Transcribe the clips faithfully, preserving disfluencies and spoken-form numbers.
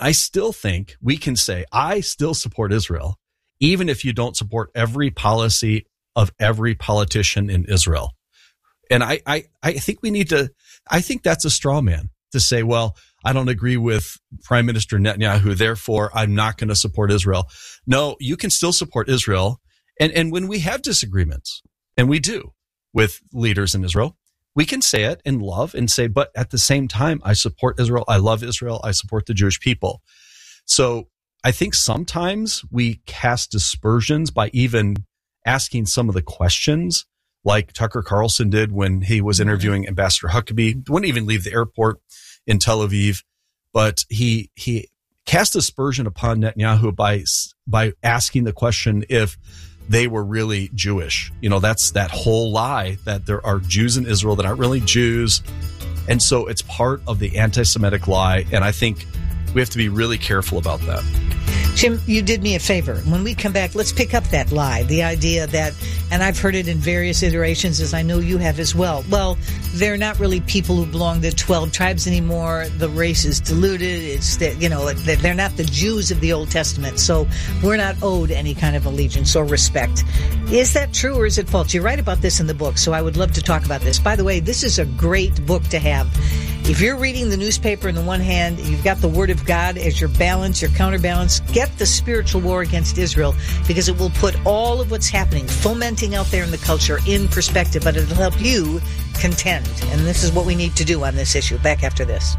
I still think we can say, I still support Israel, even if you don't support every policy of every politician in Israel. And I, I, I think we need to, I think that's a straw man to say, well, I don't agree with Prime Minister Netanyahu, therefore I'm not going to support Israel. No, you can still support Israel. And, and when we have disagreements, and we do with leaders in Israel, we can say it in love and say, but at the same time, I support Israel. I love Israel. I support the Jewish people. So I think sometimes we cast aspersions by even asking some of the questions like Tucker Carlson did when he was interviewing Ambassador Huckabee. Wouldn't even leave the airport in Tel Aviv, but he, he cast aspersion upon Netanyahu by, by asking the question if they were really Jewish. You know, that's that whole lie that there are Jews in Israel that aren't really Jews. And so it's part of the anti-Semitic lie. And I think we have to be really careful about that. Jim, you did me a favor. When we come back, let's pick up that lie, the idea that, and I've heard it in various iterations, as I know you have as well. Well, they're not really people who belong to twelve tribes anymore. The race is diluted. It's that, you know, they're not the Jews of the Old Testament. So we're not owed any kind of allegiance or respect. Is that true or is it false? You write about this in the book, so I would love to talk about this. By the way, this is a great book to have. If you're reading the newspaper in the one hand, you've got the Word of God as your balance, your counterbalance. Get the spiritual war against Israel, because it will put all of what's happening, fomenting out there in the culture, in perspective, but it'll help you contend. And this is what we need to do on this issue. Back after this.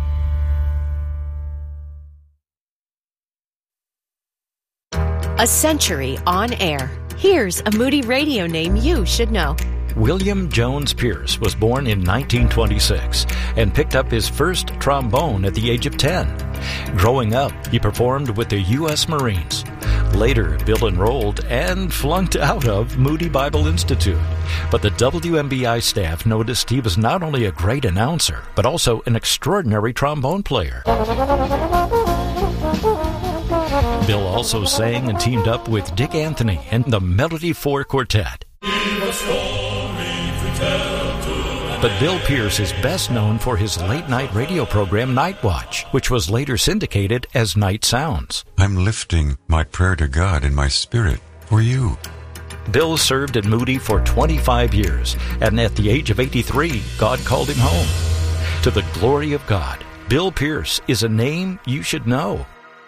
A century on air. Here's a Moody Radio name you should know. William Jones Pierce was born in nineteen twenty-six and picked up his first trombone at the age of ten. Growing up, he performed with the U S Marines. Later, Bill enrolled and flunked out of Moody Bible Institute. But the W M B I staff noticed he was not only a great announcer, but also an extraordinary trombone player. Bill also sang and teamed up with Dick Anthony and the Melody Four Quartet. But Bill Pierce is best known for his late-night radio program Night Watch, which was later syndicated as Night Sounds. I'm lifting my prayer to God in my spirit for you. Bill served at Moody for twenty-five years, and at the age of eighty-three, God called him home. To the glory of God, Bill Pierce is a name you should know.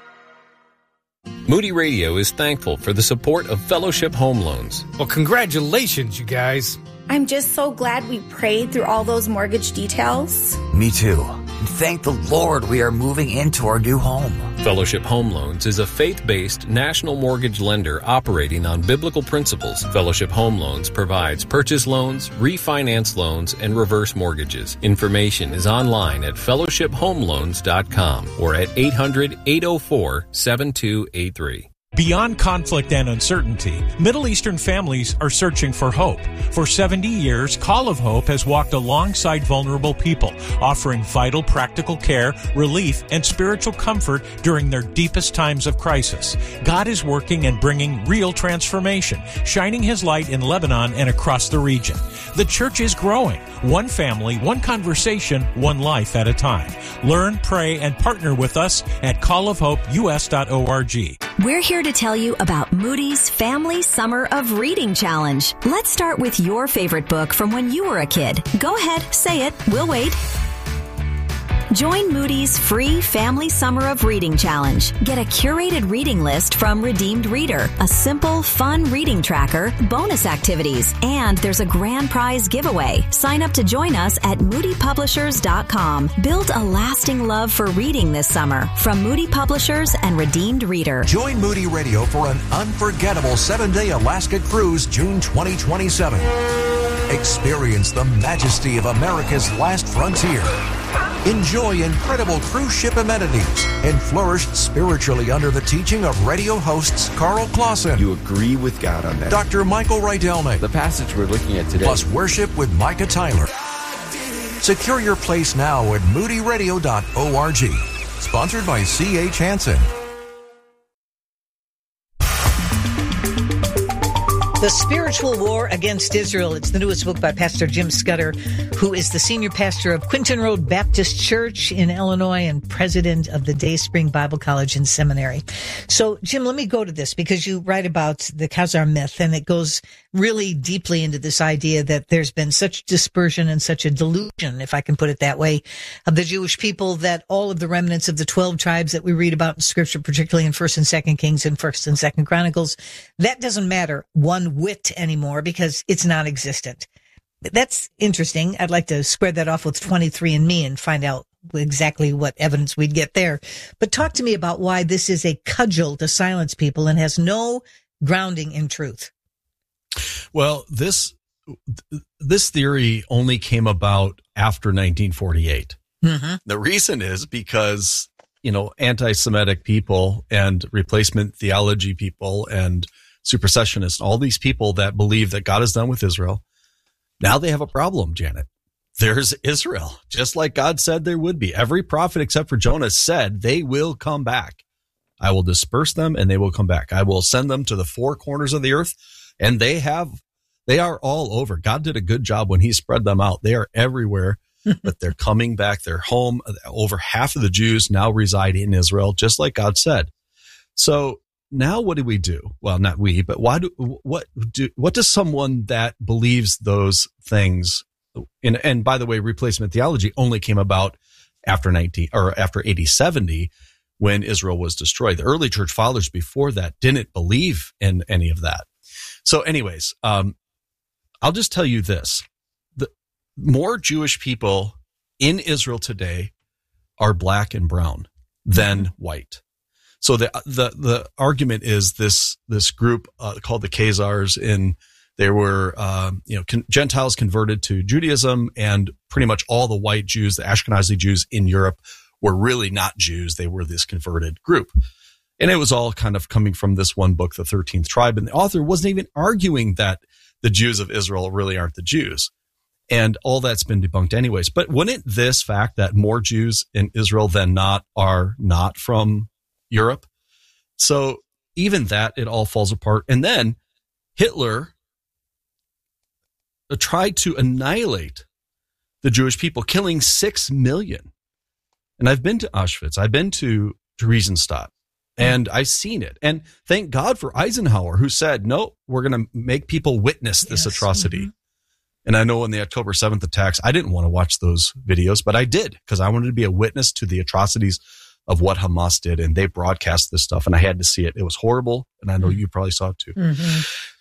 Moody Radio is thankful for the support of Fellowship Home Loans. Well, congratulations, you guys. I'm just so glad we prayed through all those mortgage details. Me too. And thank the Lord we are moving into our new home. Fellowship Home Loans is a faith-based national mortgage lender operating on biblical principles. Fellowship Home Loans provides purchase loans, refinance loans, and reverse mortgages. Information is online at fellowship home loans dot com or at eight hundred, eight oh four, seven two eight three. Beyond conflict and uncertainty, Middle Eastern families are searching for hope. For seventy years, Call of Hope has walked alongside vulnerable people, offering vital practical care, relief, and spiritual comfort during their deepest times of crisis. God is working and bringing real transformation, shining His light in Lebanon and across the region. The church is growing, one family, one conversation, one life at a time. Learn, pray, and partner with us at call of hope u s dot org. We're here to tell you about Moody's Family Summer of Reading Challenge. Let's start with your favorite book from when you were a kid. Go ahead, say it. We'll wait. Join Moody's free Family Summer of Reading Challenge. Get a curated reading list from Redeemed Reader, a simple, fun reading tracker, bonus activities, and there's a grand prize giveaway. Sign up to join us at moody publishers dot com. Build a lasting love for reading this summer from Moody Publishers and Redeemed Reader. Join Moody Radio for an unforgettable seven-day Alaska cruise June twenty twenty-seven. Experience the majesty of America's last frontier. Enjoy incredible cruise ship amenities and flourish spiritually under the teaching of radio hosts Carl Clausen. You agree with God on that. Doctor Michael Rydelnik. The passage we're looking at today. Plus worship with Micah Tyler. Secure your place now at moody radio dot org. Sponsored by C H Hansen. The Spiritual War Against Israel. It's the newest book by Pastor Jim Scudder, who is the senior pastor of Quinton Road Baptist Church in Illinois and president of the Dayspring Bible College and Seminary. So, Jim, let me go to this because you write about the Khazar myth, and it goes really deeply into this idea that there's been such dispersion and such a delusion, if I can put it that way, of the Jewish people that all of the remnants of the twelve tribes that we read about in Scripture, particularly in First and Second Kings and First and Second Chronicles, that doesn't matter one whit anymore because it's non-existent. That's interesting. I'd like to square that off with twenty-three and me and find out exactly what evidence we'd get there. But talk to me about why this is a cudgel to silence people and has no grounding in truth. Well, this this theory only came about after nineteen forty-eight. Mm-hmm. The reason is because, you know, anti-Semitic people and replacement theology people and supersessionists, all these people that believe that God is done with Israel, now they have a problem, Janet. There's Israel, just like God said there would be. Every prophet except for Jonah said they will come back. I will disperse them and they will come back. I will send them to the four corners of the earth, and they have, they are all over. God did a good job when he spread them out. They are everywhere, but they're coming back. They're home. Over half of the Jews now reside in Israel, just like God said. So now what do we do? Well, not we, but why do, what do, what does someone that believes those things, and, and by the way, replacement theology only came about after nineteen or after eighty seventy when Israel was destroyed. The early church fathers before that didn't believe in any of that. So anyways, um, I'll just tell you this. The more Jewish people in Israel today are black and brown than white. So the the the argument is this this group uh, called the Khazars, in they were um, you know con- Gentiles converted to Judaism, and pretty much all the white Jews, the Ashkenazi Jews in Europe, were really not Jews. They were this converted group, and it was all kind of coming from this one book, the thirteenth Tribe, and the author wasn't even arguing that the Jews of Israel really aren't the Jews, and all that's been debunked anyways. But wouldn't this fact that more Jews in Israel than not are not from Europe? So even that, it all falls apart. And then Hitler tried to annihilate the Jewish people, killing six million. And I've been to Auschwitz. I've been to Theresienstadt, and I've seen it. And thank God for Eisenhower, who said, no, we're going to make people witness this yes. atrocity. Mm-hmm. And I know in the October seventh attacks, I didn't want to watch those videos, but I did, because I wanted to be a witness to the atrocities of what Hamas did, and they broadcast this stuff, and I had to see it. It was horrible, and I know you probably saw it too. Mm-hmm.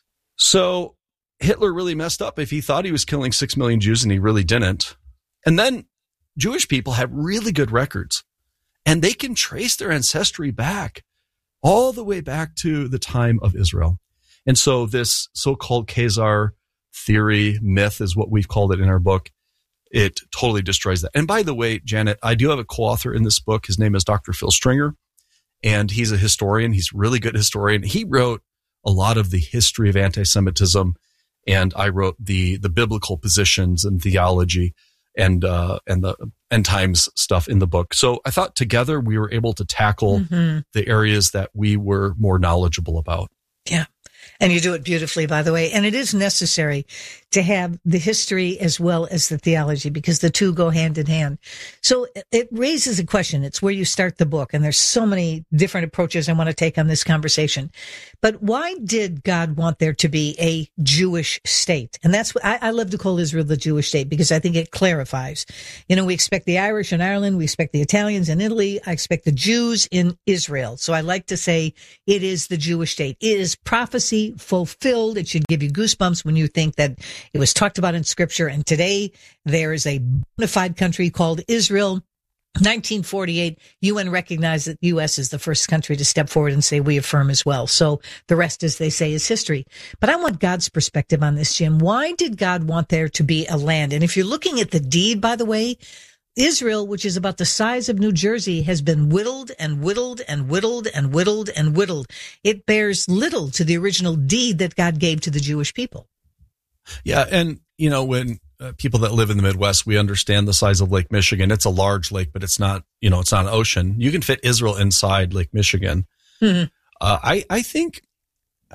So Hitler really messed up if he thought he was killing six million Jews, and he really didn't. And then Jewish people have really good records, and they can trace their ancestry back all the way back to the time of Israel. And so this so-called Khazar theory, myth is what we've called it in our book. It totally destroys that. And by the way, Janet, I do have a co-author in this book. His name is Doctor Phil Stringer, and he's a historian. He's a really good historian. He wrote a lot of the history of anti-Semitism, and I wrote the the biblical positions and theology and uh, and the end times stuff in the book. So I thought together we were able to tackle mm-hmm. the areas that we were more knowledgeable about. Yeah. And you do it beautifully, by the way. And it is necessary to have the history as well as the theology, because the two go hand in hand. So it raises a question. It's where you start the book. And there's so many different approaches I want to take on this conversation. But why did God want there to be a Jewish state? And that's what I, I love to call Israel the Jewish state, because I think it clarifies. You know, we expect the Irish in Ireland. We expect the Italians in Italy. I expect the Jews in Israel. So I like to say it is the Jewish state. It is prophecy fulfilled. It should give you goosebumps when you think that it was talked about in Scripture. And today there is a bona fide country called Israel. nineteen forty-eight, U N recognized that U S is the first country to step forward and say we affirm as well. So the rest, as they say, is history. But I want God's perspective on this, Jim. Why did God want there to be a land? And if you're looking at the deed, by the way, Israel, which is about the size of New Jersey, has been whittled and whittled and whittled and whittled and whittled. It bears little to the original deed that God gave to the Jewish people. Yeah, and, you know, when uh, people that live in the Midwest, we understand the size of Lake Michigan. It's a large lake, but it's not, you know, it's not an ocean. You can fit Israel inside Lake Michigan. Mm-hmm. Uh, I, I think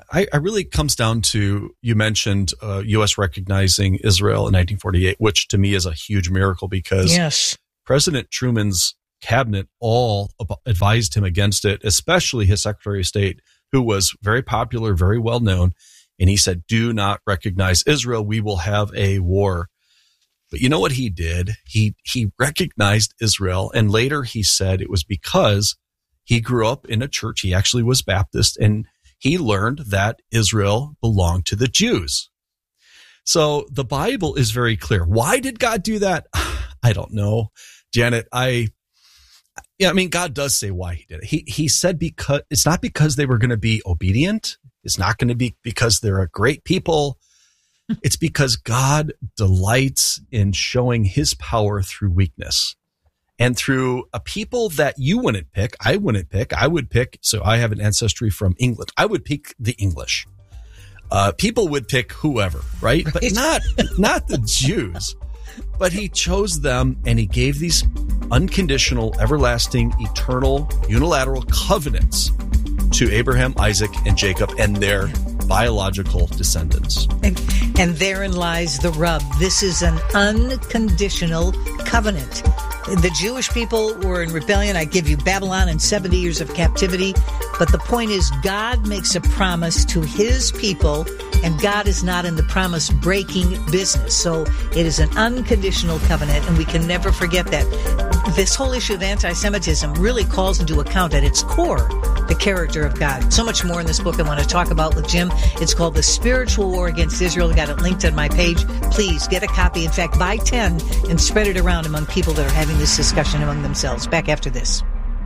I, I really comes down to, you mentioned uh, U S recognizing Israel in nineteen forty-eight, which to me is a huge miracle because yes. President Truman's cabinet all advised him against it, especially his Secretary of State, who was very popular, very well known. And he said, do not recognize Israel. We will have a war. But you know what he did? He he recognized Israel. And later he said it was because he grew up in a church. He actually was Baptist, and he learned that Israel belonged to the Jews. So the Bible is very clear. Why did God do that? I don't know, Janet. I, yeah, I mean, God does say why he did it. He, he said because it's not because they were going to be obedient. It's not going to be because they're a great people. It's because God delights in showing his power through weakness and through a people that you wouldn't pick. I wouldn't pick. I would pick. So I have an ancestry from England. I would pick the English. Uh, people would pick whoever, right? But not, not the Jews. But he chose them, and he gave these unconditional, everlasting, eternal, unilateral covenants to Abraham, Isaac, and Jacob and their biological descendants. And, and therein lies the rub. This is an unconditional covenant. The Jewish people were in rebellion. I give you Babylon and seventy years of captivity. But the point is, God makes a promise to his people, and God is not in the promise breaking business. So it is an unconditional covenant, and we can never forget that. This whole issue of anti-Semitism really calls into account at its core the character of God. So much more in this book I want to talk about with Jim. It's called The Spiritual War Against Israel. I got it linked on my page. Please get a copy. In fact, buy ten and spread it around among people that are having this discussion among themselves. Back after this.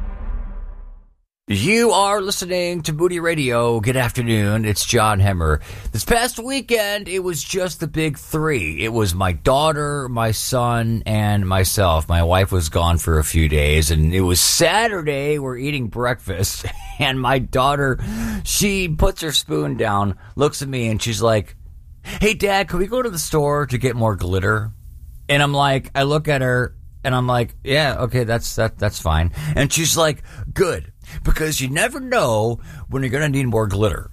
You are listening to Moody Radio. Good afternoon. It's John Hemmer. This past weekend, it was just the big three. It was my daughter, my son, and myself. My wife was gone for a few days, and it was Saturday. We're eating breakfast, and my daughter, she puts her spoon down, looks at me, and she's like, hey, Dad, can we go to the store to get more glitter? And I'm like, I look at her, and I'm like, yeah, okay, that's that, that's fine. And she's like, good. Because you never know when you're going to need more glitter.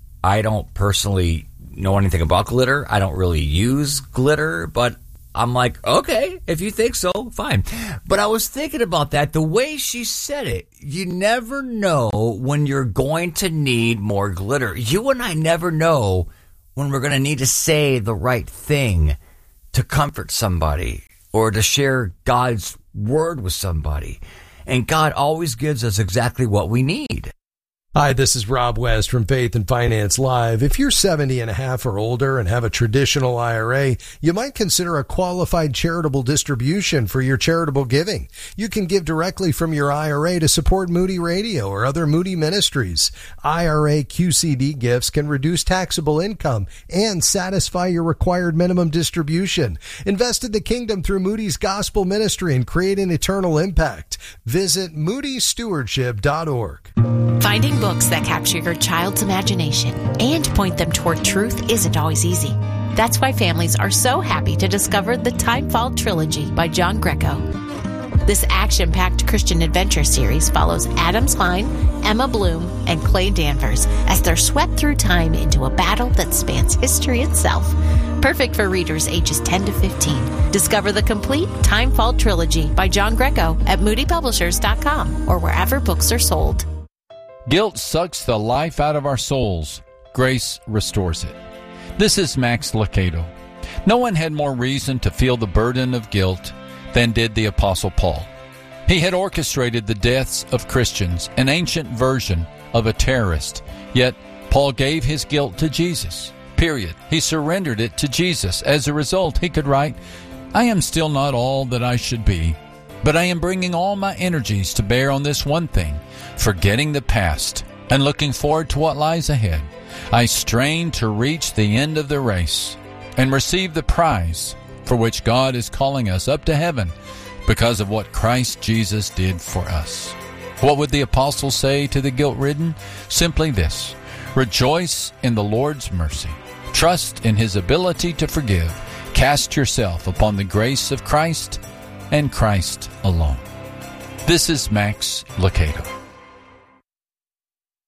I don't personally know anything about glitter. I don't really use glitter, but I'm like, okay, if you think so, fine. But I was thinking about that. The way she said it, you never know when you're going to need more glitter. You and I never know when we're going to need to say the right thing to comfort somebody or to share God's word with somebody. And God always gives us exactly what we need. Hi, this is Rob West from Faith and Finance Live. If you're seventy and a half or older and have a traditional I R A, you might consider a qualified charitable distribution for your charitable giving. You can give directly from your I R A to support Moody Radio or other Moody ministries. I R A Q C D gifts can reduce taxable income and satisfy your required minimum distribution. Invest in the kingdom through Moody's Gospel Ministry and create an eternal impact. Visit moody stewardship dot org. Finding books that capture your child's imagination and point them toward truth isn't always easy. That's why families are so happy to discover the Timefall Trilogy by John Greco. This action-packed Christian adventure series follows Adam Klein, Emma Bloom, and Clay Danvers as they're swept through time into a battle that spans history itself. Perfect for readers ages ten to fifteen. Discover the complete Timefall Trilogy by John Greco at moody publishers dot com or wherever books are sold. Guilt sucks the life out of our souls. Grace restores it. This is Max Lucado. No one had more reason to feel the burden of guilt than did the Apostle Paul. He had orchestrated the deaths of Christians, an ancient version of a terrorist. Yet, Paul gave his guilt to Jesus. Period. He surrendered it to Jesus. As a result, he could write, I am still not all that I should be, but I am bringing all my energies to bear on this one thing, forgetting the past and looking forward to what lies ahead. I strain to reach the end of the race and receive the prize for which God is calling us up to heaven because of what Christ Jesus did for us. What would the apostle say to the guilt-ridden? Simply this: rejoice in the Lord's mercy. Trust in his ability to forgive. Cast yourself upon the grace of Christ and Christ alone. This is Max Lucado. Hey,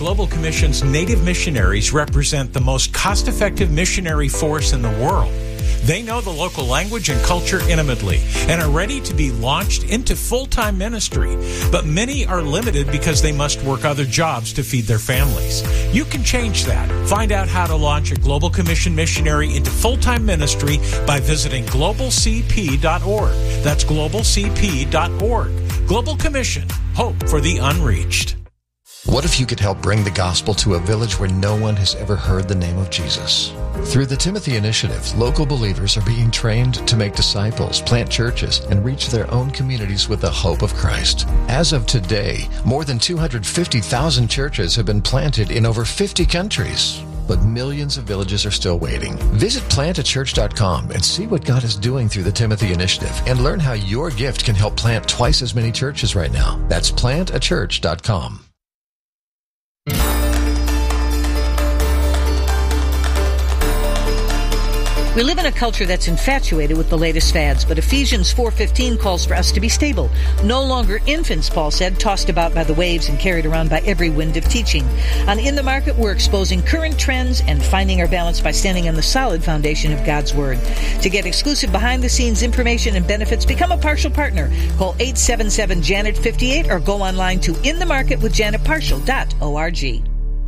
Global Commission's Native missionaries represent the most cost-effective missionary force in the world. They know the local language and culture intimately and are ready to be launched into full-time ministry. But many are limited because they must work other jobs to feed their families. You can change that. Find out how to launch a Global Commission missionary into full-time ministry by visiting global c p dot org. That's global c p dot org. Global Commission, hope for the unreached. What if you could help bring the gospel to a village where no one has ever heard the name of Jesus? Through the Timothy Initiative, local believers are being trained to make disciples, plant churches, and reach their own communities with the hope of Christ. As of today, more than two hundred fifty thousand churches have been planted in over fifty countries. But millions of villages are still waiting. Visit plant a church dot com and see what God is doing through the Timothy Initiative and learn how your gift can help plant twice as many churches right now. That's plant a church dot com. We live in a culture that's infatuated with the latest fads, but Ephesians four fifteen calls for us to be stable. No longer infants, Paul said, tossed about by the waves and carried around by every wind of teaching. On In the Market, we're exposing current trends and finding our balance by standing on the solid foundation of God's Word. To get exclusive behind-the-scenes information and benefits, become a partial partner. Call eight seven seven Janet fifty-eight or go online to in the market with janet partial dot org.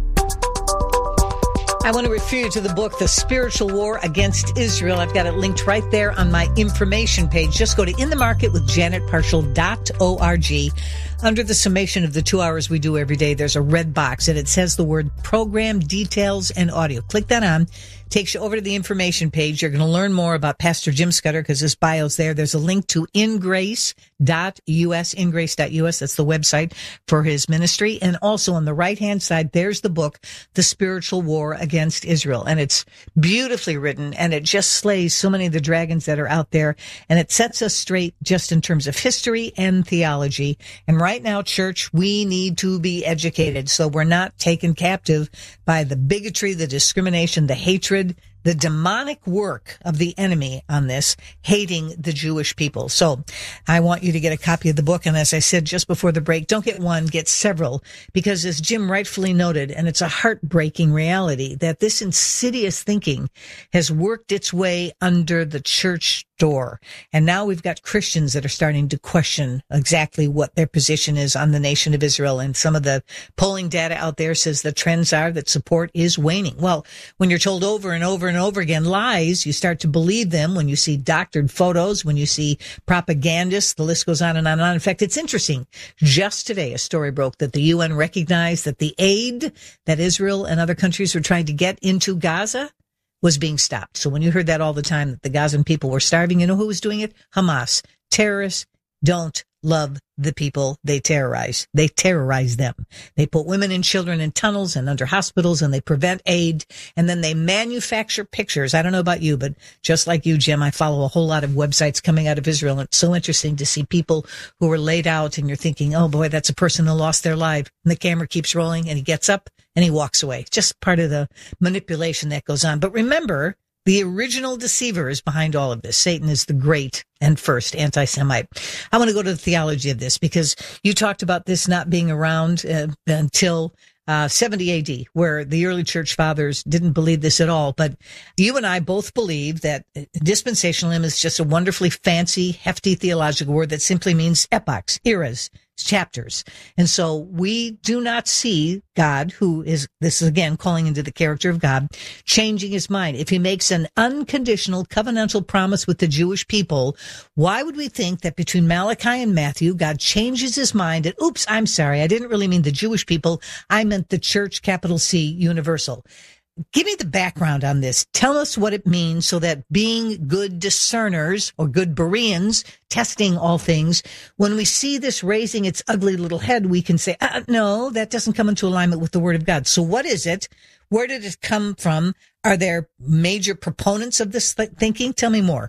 I want to refer you to the book, The Spiritual War Against Israel. I've got it linked right there on my information page. Just go to in the market with janet partial dot org. Under the summation of the two hours we do every day, there's a red box, and it says the word program details and audio. Click that on. Takes you over to the information page. You're going to learn more about Pastor Jim Scudder because his bio's there. There's a link to ingrace dot u s, ingrace dot u s. That's the website for his ministry. And also on the right-hand side, there's the book, The Spiritual War Against Israel. And it's beautifully written, and it just slays so many of the dragons that are out there. And it sets us straight just in terms of history and theology. And right now, church, we need to be educated so we're not taken captive by the bigotry, the discrimination, the hatred, the demonic work of the enemy on this, hating the Jewish people. So I want you to get a copy of the book. And as I said just before the break, don't get one, get several, because as Jim rightfully noted, and it's a heartbreaking reality, that this insidious thinking has worked its way under the church door. And now we've got Christians that are starting to question exactly what their position is on the nation of Israel. And some of the polling data out there says the trends are that support is waning. Well, when you're told over and over and over again lies, you start to believe them. When you see doctored photos, when you see propagandists, the list goes on and on and on. In fact, it's interesting. Just today, a story broke that the U N recognized that the aid that Israel and other countries were trying to get into Gaza was being stopped. So when you heard that all the time, that the Gazan people were starving, you know who was doing it? Hamas. Terrorists don't love the people they terrorize. They terrorize them. They put women and children in tunnels and under hospitals, and they prevent aid, and then they manufacture pictures. I don't know about you, but just like you, Jim, I follow a whole lot of websites coming out of Israel, and it's so interesting to see people who are laid out, and you're thinking, oh boy, that's a person who lost their life. And the camera keeps rolling, and he gets up and he walks away. Just part of the manipulation that goes on. But remember, the original deceiver is behind all of this. Satan is the great and first anti-Semite. I want to go to the theology of this because you talked about this not being around uh, until uh, seventy A D, where the early church fathers didn't believe this at all. But you and I both believe that dispensationalism is just a wonderfully fancy, hefty theological word that simply means epochs, eras, chapters. And so we do not see God, who is, this is again calling into the character of God, changing his mind. If he makes an unconditional covenantal promise with the Jewish people, why would we think that between Malachi and Matthew, God changes his mind and, oops, I'm sorry, I didn't really mean the Jewish people. I meant the church, capital C, universal. Give me the background on this. Tell us what it means so that being good discerners or good Bereans, testing all things, when we see this raising its ugly little head, we can say, uh, no, that doesn't come into alignment with the Word of God. So what is it? Where did it come from? Are there major proponents of this th- thinking? Tell me more.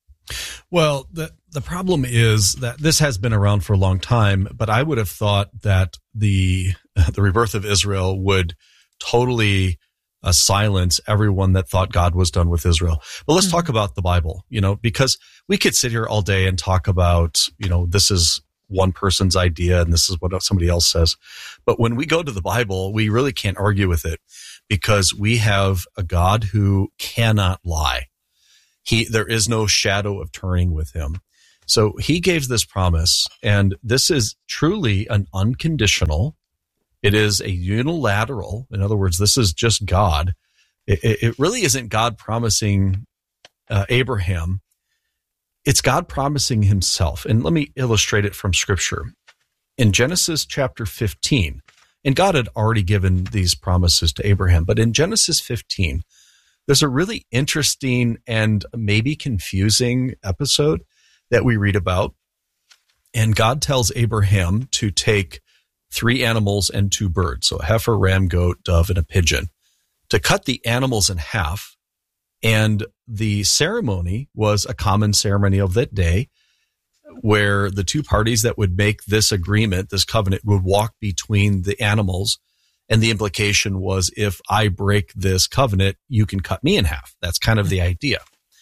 Well, the the problem is that this has been around for a long time, but I would have thought that the the rebirth of Israel would totally Uh, silence everyone that thought God was done with Israel. But let's mm-hmm. talk about the Bible, you know, because we could sit here all day and talk about, you know, this is one person's idea and this is what somebody else says. But when we go to the Bible, we really can't argue with it because we have a God who cannot lie. He, there is no shadow of turning with him. So he gave this promise, and this is truly an unconditional. It is a unilateral. In other words, this is just God. It, it really isn't God promising uh, Abraham. It's God promising himself. And let me illustrate it from Scripture. In Genesis chapter fifteen, and God had already given these promises to Abraham, but in Genesis fifteen, there's a really interesting and maybe confusing episode that we read about. And God tells Abraham to take three animals and two birds, so a heifer, ram, goat, dove, and a pigeon, to cut the animals in half. And the ceremony was a common ceremony of that day where the two parties that would make this agreement, this covenant, would walk between the animals. And the implication was, if I break this covenant, you can cut me in half. That's kind of the idea.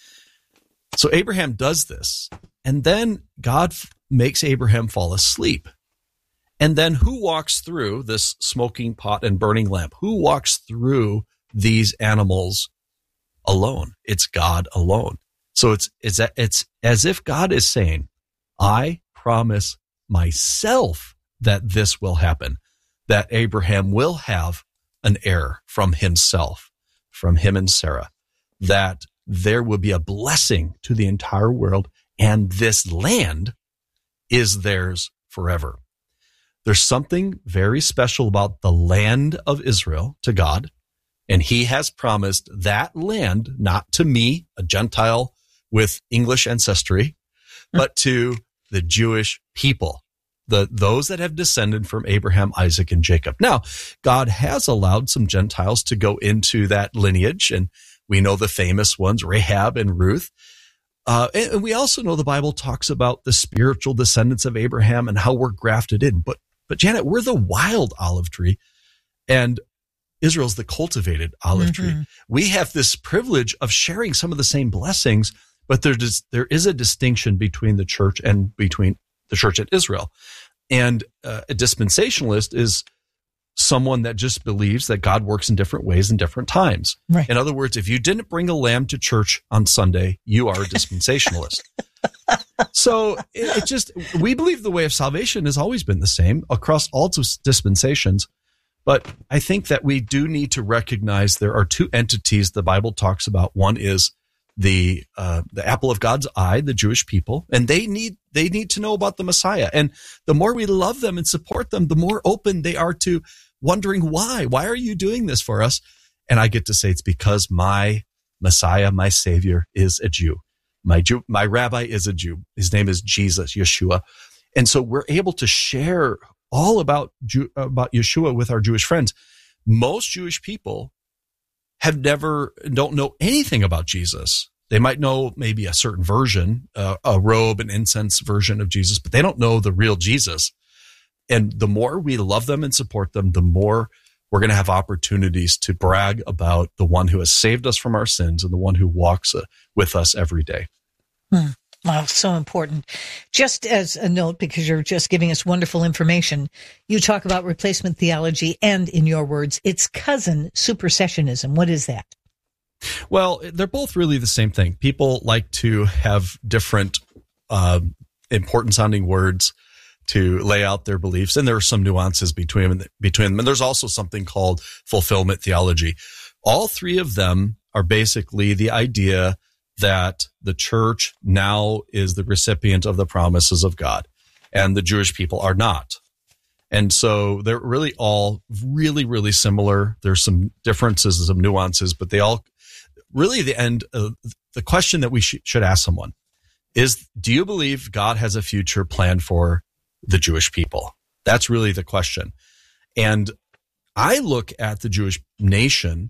So Abraham does this. And then God f- makes Abraham fall asleep. And then who walks through this smoking pot and burning lamp? Who walks through these animals alone? It's God alone. So it's, it's, it's as if God is saying, I promise myself that this will happen, that Abraham will have an heir from himself, from him and Sarah, that there will be a blessing to the entire world, and this land is theirs forever. There's something very special about the land of Israel to God, and he has promised that land, not to me, a Gentile with English ancestry, but to the Jewish people, the those that have descended from Abraham, Isaac, and Jacob. Now, God has allowed some Gentiles to go into that lineage, and we know the famous ones, Rahab and Ruth. Uh, and, and we also know the Bible talks about the spiritual descendants of Abraham and how we're grafted in. But, but Janet, we're the wild olive tree, and Israel's the cultivated olive mm-hmm. tree. We have this privilege of sharing some of the same blessings, but there is, there is a distinction between the church and between the church at Israel. And uh, a dispensationalist is someone that just believes that God works in different ways in different times. Right. In other words, if you didn't bring a lamb to church on Sunday, you are a dispensationalist. So it, it just, we believe the way of salvation has always been the same across all dispensations. But I think that we do need to recognize there are two entities the Bible talks about. One is the uh, the apple of God's eye, the Jewish people, and they need they need to know about the Messiah. And the more we love them and support them, the more open they are to wondering why. Why are you doing this for us? And I get to say it's because my Messiah, my Savior, is a Jew. My Jew, my rabbi is a Jew. His name is Jesus, Yeshua. And so we're able to share all about Jew, about Yeshua with our Jewish friends. Most Jewish people have never, don't know anything about Jesus. They might know maybe a certain version, uh, a robe and incense version of Jesus, but they don't know the real Jesus. And the more we love them and support them, the more we're going to have opportunities to brag about the one who has saved us from our sins and the one who walks uh, with us every day. Hmm. Wow, so important. Just as a note, because you're just giving us wonderful information, you talk about replacement theology and, in your words, its cousin, supersessionism. What is that? Well, they're both really the same thing. People like to have different uh, important-sounding words to lay out their beliefs, and there are some nuances between them, between them. And there's also something called fulfillment theology. All three of them are basically the idea that the church now is the recipient of the promises of God, and the Jewish people are not. And so they're really all really, really similar. There's some differences, some nuances, but they all really the end. Uh, the question that we sh- should ask someone is, do you believe God has a future plan for the Jewish people? That's really the question. And I look at the Jewish nation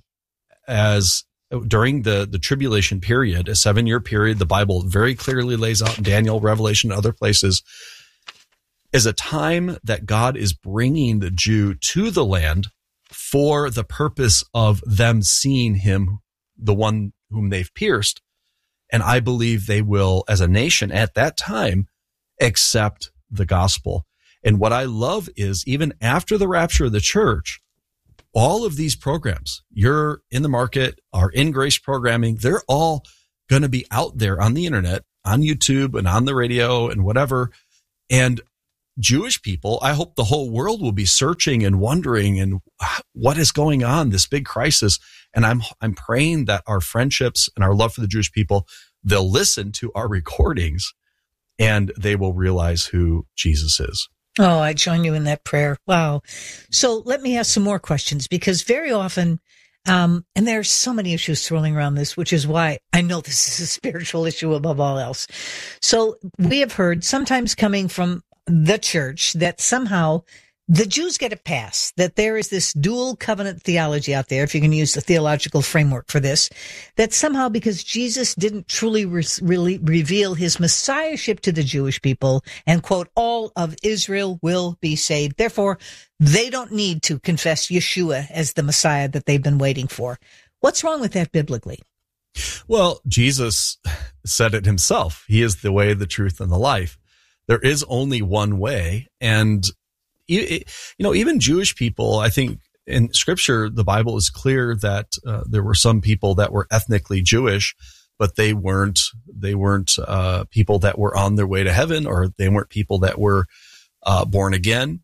as during the, the tribulation period, a seven-year period, the Bible very clearly lays out in Daniel, Revelation, and other places, is a time that God is bringing the Jew to the land for the purpose of them seeing him, the one whom they've pierced. And I believe they will, as a nation at that time, accept the gospel. And what I love is even after the rapture of the church, all of these programs, You're in the Market, our In Grace programming, they're all going to be out there on the internet, on YouTube and on the radio and whatever. And Jewish people, I hope the whole world will be searching and wondering and what is going on, this big crisis. And I'm, I'm praying that our friendships and our love for the Jewish people, they'll listen to our recordings and they will realize who Jesus is. Oh, I join you in that prayer. Wow. So let me ask some more questions, because very often, um, and there are so many issues swirling around this, which is why I know this is a spiritual issue above all else. So we have heard, sometimes coming from the church, that somehow the Jews get a pass, that there is this dual covenant theology out there, if you can use the theological framework for this, that somehow because Jesus didn't truly re- really reveal his messiahship to the Jewish people and, quote, all of Israel will be saved, therefore they don't need to confess Yeshua as the Messiah that they've been waiting for. What's wrong with that biblically? Well, Jesus said it himself. He is the way, the truth, and the life. There is only one way, and you know, even Jewish people, I think in Scripture, the Bible is clear that uh, there were some people that were ethnically Jewish, but they weren't, they weren't uh, people that were on their way to heaven, or they weren't people that were uh, born again,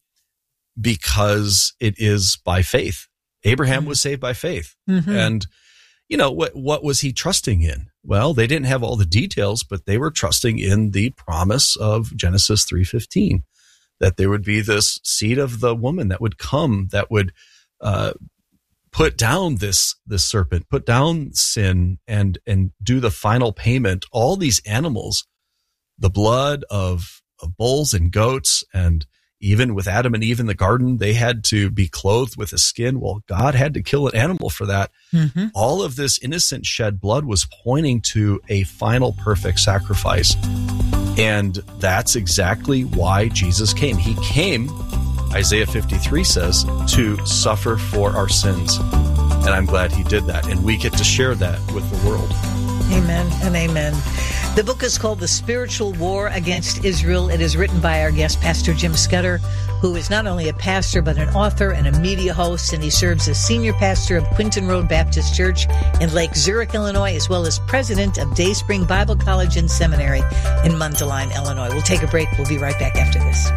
because it is by faith. Abraham mm-hmm. was saved by faith. Mm-hmm. And, you know, what, what was he trusting in? Well, they didn't have all the details, but they were trusting in the promise of Genesis three fifteen. That there would be this seed of the woman that would come, that would uh, put down this this serpent, put down sin, and and do the final payment. All these animals, the blood of, of bulls and goats, and even with Adam and Eve in the garden, they had to be clothed with a skin. Well, God had to kill an animal for that. Mm-hmm. All of this innocent shed blood was pointing to a final perfect sacrifice. And that's exactly why Jesus came. He came, Isaiah fifty-three says, to suffer for our sins. And I'm glad he did that. And we get to share that with the world. Amen and amen. The book is called The Spiritual War Against Israel. It is written by our guest, Pastor Jim Scudder, who is not only a pastor, but an author and a media host, and he serves as senior pastor of Quinton Road Baptist Church in Lake Zurich, Illinois, as well as president of Dayspring Bible College and Seminary in Mundelein, Illinois. We'll take a break. We'll be right back after this.